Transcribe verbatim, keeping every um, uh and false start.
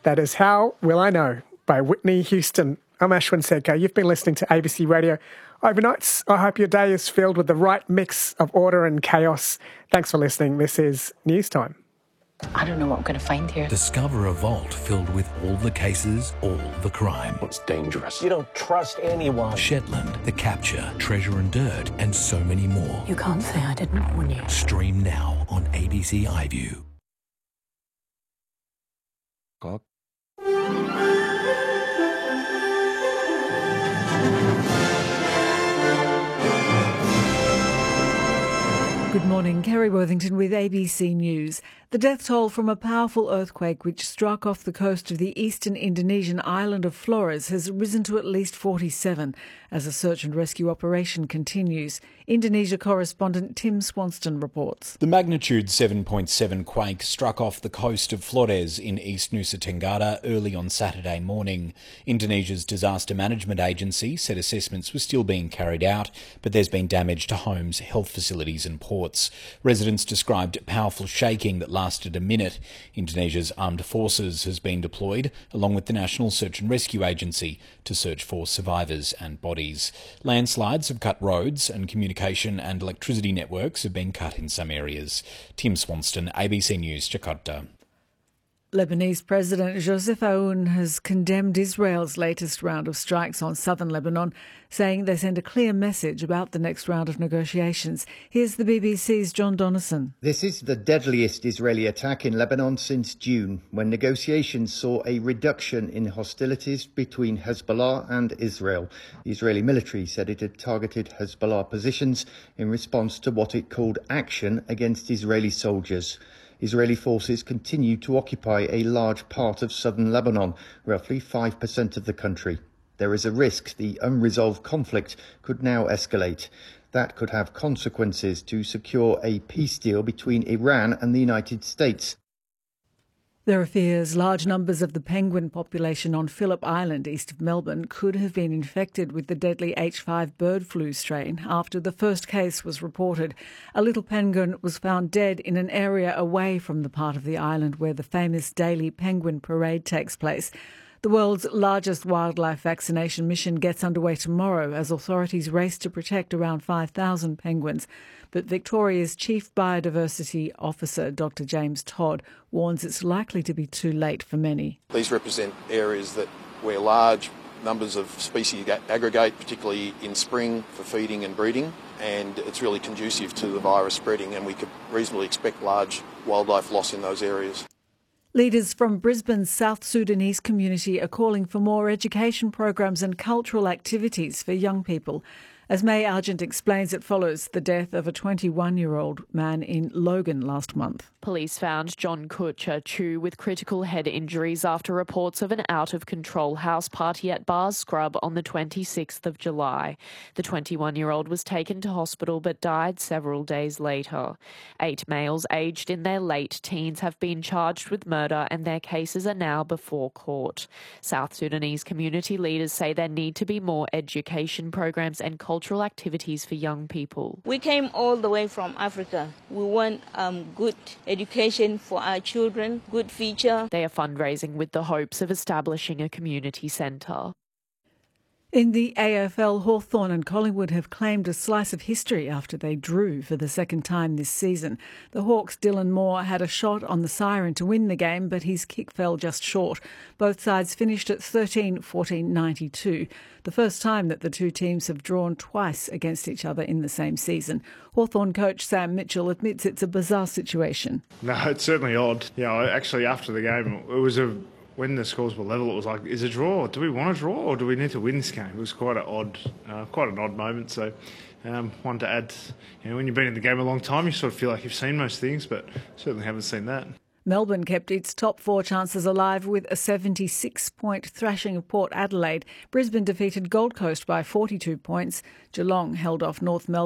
That is How Will I Know by Whitney Houston. I'm Ashwin Sedkar. You've been listening to A B C Radio Overnights. I hope your day is filled with the right mix of order and chaos. Thanks for listening. This is News Time. I don't know what I'm going to find here. Discover a vault filled with all the cases, all the crime. It's dangerous. You don't trust anyone. Shetland, The Capture, Treasure and Dirt, and so many more. You can't say I didn't warn you. Stream now on A B C iView. God. Good morning, Kerry Worthington with A B C News. The death toll from a powerful earthquake which struck off the coast of the eastern Indonesian island of Flores has risen to at least forty-seven as a search and rescue operation continues. Indonesia correspondent Tim Swanston reports. The magnitude seven point seven quake struck off the coast of Flores in East Nusa Tenggara early on Saturday morning. Indonesia's Disaster Management Agency said assessments were still being carried out, but there's been damage to homes, health facilities and ports. Residents described powerful shaking that lasted a minute. Indonesia's armed forces has been deployed, along with the National Search and Rescue Agency, to search for survivors and bodies. Landslides have cut roads and communication and electricity networks have been cut in some areas. Tim Swanston, A B C News, Jakarta. Lebanese President Joseph Aoun has condemned Israel's latest round of strikes on southern Lebanon, saying they send a clear message about the next round of negotiations. Here's the B B C's John Donnison. This is the deadliest Israeli attack in Lebanon since June, when negotiations saw a reduction in hostilities between Hezbollah and Israel. The Israeli military said it had targeted Hezbollah positions in response to what it called action against Israeli soldiers. Israeli forces continue to occupy a large part of southern Lebanon, roughly five percent of the country. There is a risk the unresolved conflict could now escalate. That could have consequences to secure a peace deal between Iran and the United States. There are fears large numbers of the penguin population on Phillip Island, east of Melbourne, could have been infected with the deadly H five bird flu strain after the first case was reported. A little penguin was found dead in an area away from the part of the island where the famous daily penguin parade takes place. The world's largest wildlife vaccination mission gets underway tomorrow as authorities race to protect around five thousand penguins. But Victoria's Chief Biodiversity Officer, Doctor James Todd, warns it's likely to be too late for many. These represent areas that where large numbers of species aggregate, particularly in spring for feeding and breeding, and it's really conducive to the virus spreading, and we could reasonably expect large wildlife loss in those areas. Leaders from Brisbane's South Sudanese community are calling for more education programs and cultural activities for young people. As May Argent explains, it follows the death of a twenty-one-year-old man in Logan last month. Police found John Kutcher Chu with critical head injuries after reports of an out-of-control house party at Bars Scrub on the twenty-sixth of July. The twenty-one-year-old was taken to hospital but died several days later. Eight males aged in their late teens have been charged with murder and their cases are now before court. South Sudanese community leaders say there need to be more education programs and cultural activities for young people. We came all the way from Africa. We want um, good education for our children, good future. They are fundraising with the hopes of establishing a community centre. In the A F L, Hawthorn and Collingwood have claimed a slice of history after they drew for the second time this season. The Hawks' Dylan Moore had a shot on the siren to win the game, but his kick fell just short. Both sides finished at thirteen fourteen ninety-two, the first time that the two teams have drawn twice against each other in the same season. Hawthorn coach Sam Mitchell admits it's a bizarre situation. No, it's certainly odd. Yeah, actually after the game, it was a... when the scores were level, it was like, is it a draw? Do we want to draw, or do we need to win this game? It was quite an odd, uh, quite an odd moment. So, um, one to add, you know, when you've been in the game a long time, you sort of feel like you've seen most things, but certainly haven't seen that. Melbourne kept its top four chances alive with a seventy-six point thrashing of Port Adelaide. Brisbane defeated Gold Coast by forty-two points. Geelong held off North Melbourne